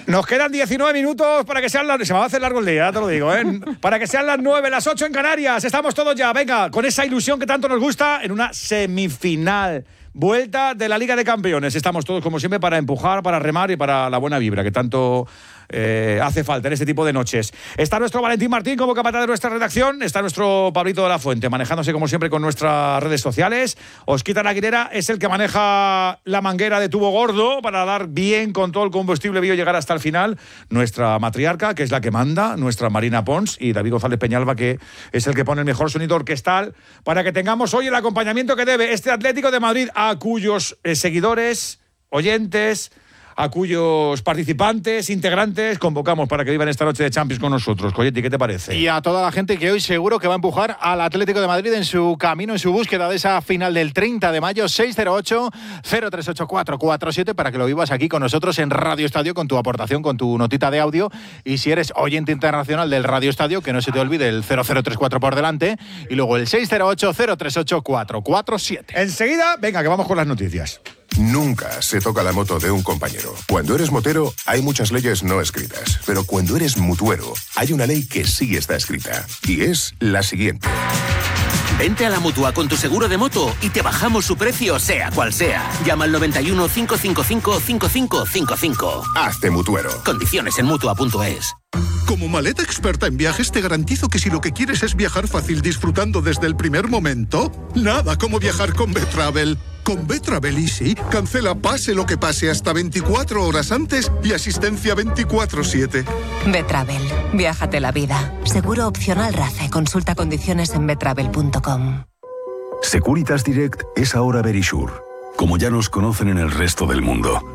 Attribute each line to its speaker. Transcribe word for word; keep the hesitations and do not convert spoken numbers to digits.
Speaker 1: Nos quedan diecinueve minutos para que sean las... Se me va a hacer largo el día, te lo digo, ¿eh? Para que sean las nueve, las ocho en Canarias. Estamos todos ya, venga, con esa ilusión que tanto nos gusta en una semifinal. Vuelta de la Liga de Campeones. Estamos todos, como siempre, para empujar, para remar y para la buena vibra que tanto eh, hace falta en este tipo de noches. Está nuestro Valentín Martín como capataz de nuestra redacción. Está nuestro Pablito de la Fuente, manejándose, como siempre, con nuestras redes sociales. Osquitar Aguilera es el que maneja la manguera de tubo gordo para dar bien con todo el combustible bio, llegar hasta el final. Nuestra matriarca, que es la que manda, nuestra Marina Pons, y David González Peñalba, que es el que pone el mejor sonido orquestal para que tengamos hoy el acompañamiento que debe este Atlético de Madrid, a cuyos eh, seguidores, oyentes, a cuyos participantes, integrantes, convocamos para que vivan esta noche de Champions con nosotros. Coyetti, ¿qué te parece?
Speaker 2: Y a toda la gente que hoy seguro que va a empujar al Atlético de Madrid en su camino, en su búsqueda de esa final del treinta de mayo, seis cero ocho, cero tres ocho cuatro cuatro siete, para que lo vivas aquí con nosotros en Radio Estadio, con tu aportación, con tu notita de audio. Y si eres oyente internacional del Radio Estadio, que no se te olvide el cero cero tres cuatro por delante, y luego el seis cero ocho, cero tres ocho cuatro cuatro siete.
Speaker 1: Enseguida, venga, que vamos con las noticias.
Speaker 3: Nunca se toca la moto de un compañero. Cuando eres motero, hay muchas leyes no escritas. Pero cuando eres mutuero, hay una ley que sí está escrita. Y es la siguiente.
Speaker 4: Vente a la Mutua con tu seguro de moto y te bajamos su precio, sea cual sea. Llama al noventa y uno, cinco cinco cinco, cinco cinco cinco cinco.
Speaker 3: Hazte mutuero.
Speaker 4: Condiciones en mutua punto es.
Speaker 5: Como maleta experta en viajes, te garantizo que si lo que quieres es viajar fácil disfrutando desde el primer momento, nada como viajar con B-Travel. Con B-Travel Easy, cancela pase lo que pase hasta veinticuatro horas antes y asistencia veinticuatro siete.
Speaker 6: B-Travel, viájate la vida. Seguro opcional RACE. Consulta condiciones en b travel punto com.
Speaker 7: Securitas Direct es ahora Verisure, como ya nos conocen en el resto del mundo.